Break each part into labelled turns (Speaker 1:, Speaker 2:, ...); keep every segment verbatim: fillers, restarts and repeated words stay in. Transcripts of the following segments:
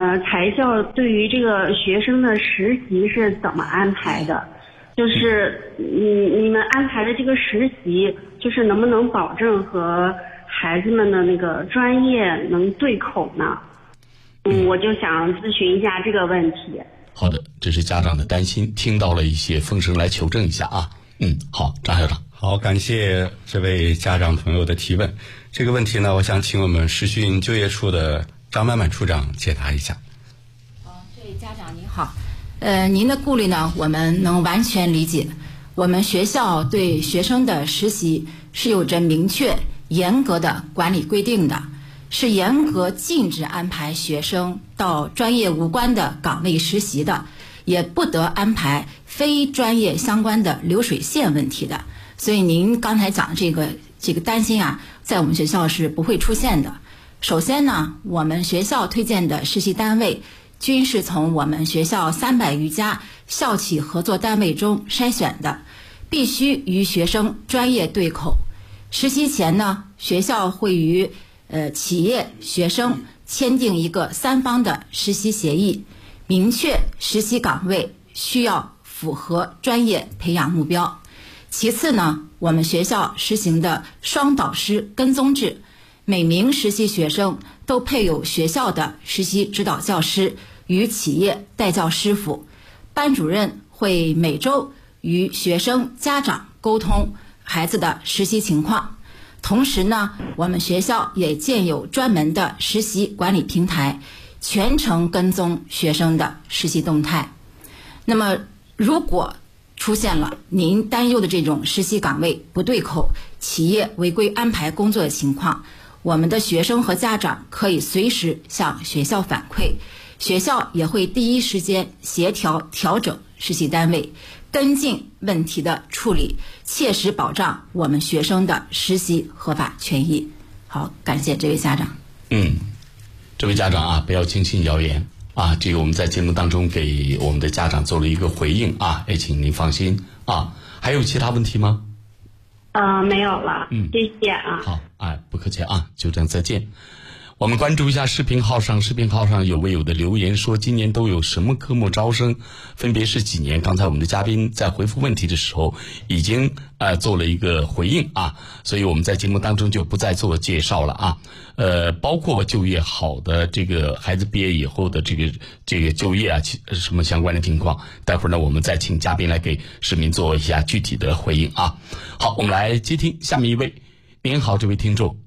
Speaker 1: 呃，财校对于这个学生的实习是怎么安排的？就是你你们安排的这个实习，就是能不能保证和孩子们的那个专业能对口呢？嗯，我就想咨询一下这个问题。
Speaker 2: 好的，这是家长的担心，听到了一些风声，来求证一下啊。嗯，好，张校长。
Speaker 3: 好，感谢这位家长朋友的提问。这个问题呢，我想请我们实训就业处的张满满处长解答一下。
Speaker 4: 好，这位家长您好，呃，您的顾虑呢，我们能完全理解。我们学校对学生的实习是有着明确、严格的管理规定的，是严格禁止安排学生到专业无关的岗位实习的，也不得安排非专业相关的流水线问题的。所以您刚才讲这个这个担心啊，在我们学校是不会出现的。首先呢，我们学校推荐的实习单位均是从我们学校三百余家校企合作单位中筛选的，必须与学生专业对口。实习前呢，学校会与呃企业、学生签订一个三方的实习协议，明确实习岗位需要符合专业培养目标。其次呢，我们学校实行的双导师跟踪制，每名实习学生都配有学校的实习指导教师与企业带教师傅，班主任会每周与学生家长沟通孩子的实习情况。同时呢，我们学校也建有专门的实习管理平台，全程跟踪学生的实习动态。那么如果出现了您担忧的这种实习岗位不对口、企业违规安排工作的情况，我们的学生和家长可以随时向学校反馈，学校也会第一时间协调调整实习单位，跟进问题的处理，切实保障我们学生的实习合法权益。好，感谢这位家长。
Speaker 2: 嗯，这位家长啊，不要轻信谣言啊，这个我们在节目当中给我们的家长做了一个回应啊，也请您放心啊。还有其他问题吗？
Speaker 1: 呃，没有了，
Speaker 2: 嗯，
Speaker 1: 谢谢啊。
Speaker 2: 好，哎，不客气啊，就这样，再见。我们关注一下视频号上，视频号上有位有的留言说，今年都有什么科目招生，分别是几年？刚才我们的嘉宾在回复问题的时候已经呃做了一个回应啊，所以我们在节目当中就不再做介绍了啊。呃，包括就业好的这个孩子毕业以后的这个这个就业啊，什么相关的情况，待会儿呢我们再请嘉宾来给市民做一下具体的回应啊。好，我们来接听下面一位。您好，这位听众。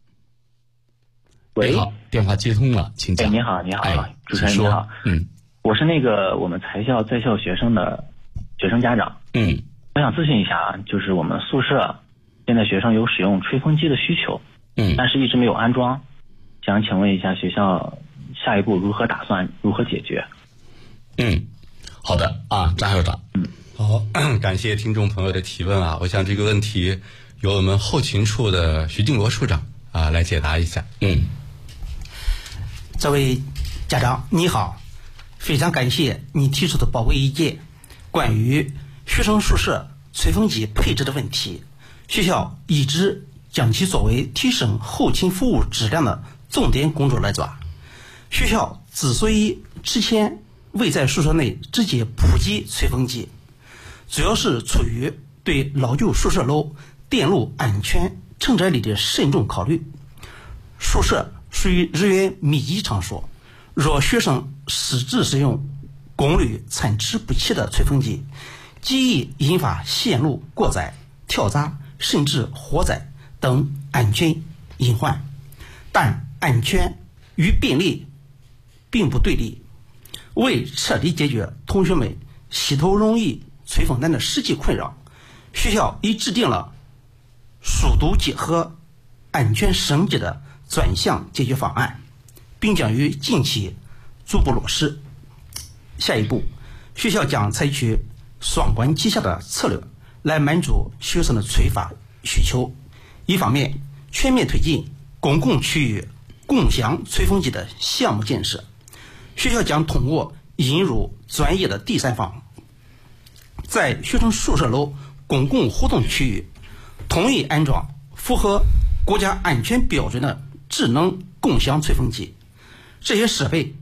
Speaker 5: 喂，
Speaker 2: 好，电话接通了，请讲。
Speaker 5: 哎，你好，你好，
Speaker 2: 哎、
Speaker 5: 主持人你好，
Speaker 2: 嗯，
Speaker 5: 我是那个我们才校在校学生的学生家长，
Speaker 2: 嗯，
Speaker 5: 我想咨询一下啊，就是我们宿舍现在学生有使用吹风机的需求，
Speaker 2: 嗯，
Speaker 5: 但是一直没有安装，想请问一下学校下一步如何打算，如何解决？
Speaker 2: 嗯，好的啊，张校长，
Speaker 3: 嗯，好，感谢听众朋友的提问啊，我想这个问题由我们后勤处的徐定国处长啊来解答一下。
Speaker 2: 嗯。
Speaker 6: 这位家长你好，非常感谢你提出的宝贵意见。关于学生宿舍吹风机配置的问题，学校一直将其作为提升后勤服务质量的重点工作来抓。学校之所以之前未在宿舍内直接普及吹风机，主要是出于对老旧宿舍楼电路安全承载力的慎重考虑。宿舍属于人员密集场所，若学生私自使用功率参差不齐的吹风机，极易引发线路过载、跳闸甚至火灾等安全隐患。但安全与便利并不对立。为彻底解决同学们洗头容易吹风难的实际困扰，学校已制定了疏毒结合、安全升级的专项解决方案，并将于近期逐步落实。下一步，学校将采取双管齐下的策略来满足学生的吹发需求。一方面，全面推进公共区域共享吹风机的项目建设。学校将通过引入专业的第三方，在学生宿舍楼公共活动区域统一安装符合国家安全标准的智能共享吹风机。这些设备